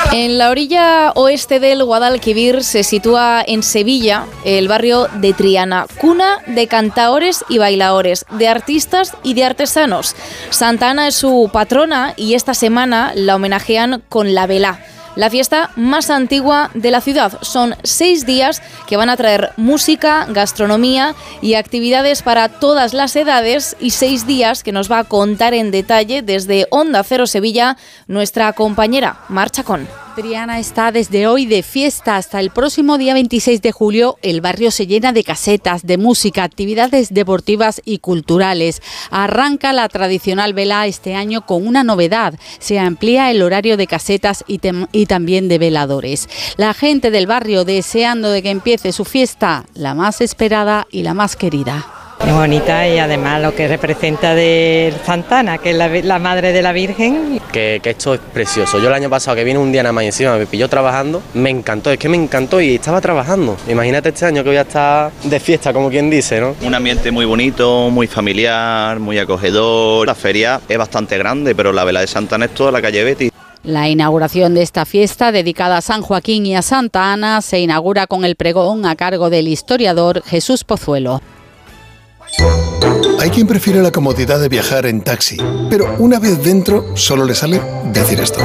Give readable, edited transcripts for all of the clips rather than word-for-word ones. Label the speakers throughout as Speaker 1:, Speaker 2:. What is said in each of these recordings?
Speaker 1: En la orilla oeste del Guadalquivir se sitúa en Sevilla el barrio de Triana, cuna de cantaores y bailaores, de artistas y de artesanos. Santa Ana es su patrona y esta semana la homenajean con la velá, la fiesta más antigua de la ciudad. Son 6 días que van a traer música, gastronomía y actividades para todas las edades, y 6 días que nos va a contar en detalle desde Onda Cero Sevilla nuestra compañera Mar Chacón.
Speaker 2: Triana está desde hoy de fiesta hasta el próximo día 26 de julio. El barrio se llena de casetas, de música, actividades deportivas y culturales. Arranca la tradicional velá este año con una novedad. Se amplía el horario de casetas y también de veladores. La gente del barrio deseando de que empiece su fiesta, la más esperada y la más querida.
Speaker 3: Es bonita, y además lo que representa de Santa Ana, que es la madre de la Virgen.
Speaker 4: Que esto es precioso. Yo el año pasado, que vine un día nada más y encima me pilló trabajando, me encantó, es que me encantó y estaba trabajando. Imagínate este año que voy a estar de fiesta, como quien dice, ¿no?
Speaker 5: Un ambiente muy bonito, muy familiar, muy acogedor. La feria es bastante grande, pero la vela de Santa Ana es toda la calle Betis.
Speaker 2: La inauguración de esta fiesta, dedicada a San Joaquín y a Santa Ana, se inaugura con el pregón a cargo del historiador Jesús Pozuelo.
Speaker 6: Hay quien prefiere la comodidad de viajar en taxi, pero una vez dentro solo le sale decir esto.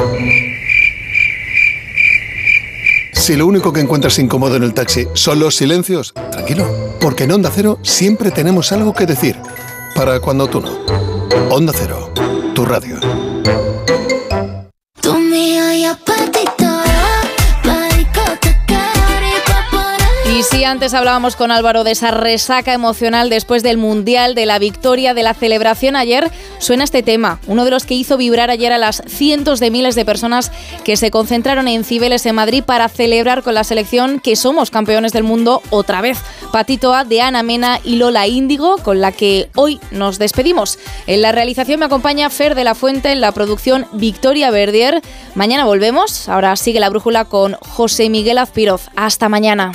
Speaker 6: Si lo único que encuentras incómodo en el taxi son los silencios, tranquilo, porque en Onda Cero siempre tenemos algo que decir, para cuando tú no. Onda Cero, tu radio.
Speaker 1: Y si antes hablábamos con Álvaro de esa resaca emocional después del Mundial, de la victoria, de la celebración ayer, suena este tema, uno de los que hizo vibrar ayer a las cientos de miles de personas que se concentraron en Cibeles, en Madrid, para celebrar con la selección que somos campeones del mundo otra vez. Patito A, de Ana Mena y Lola Índigo, con la que hoy nos despedimos. En la realización me acompaña Fer de la Fuente, en la producción Victoria Verdier. Mañana volvemos, ahora sigue La Brújula con José Miguel Azpiroz. Hasta mañana.